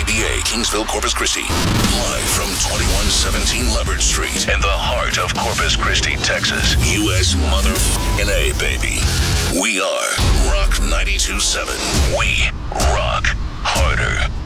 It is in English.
KBA, Kingsville, Corpus Christi. Live from 2117 Leopard Street in the heart of Corpus Christi, Texas. U.S. motherfucking A, baby. We are Rock 92.7. We rock harder.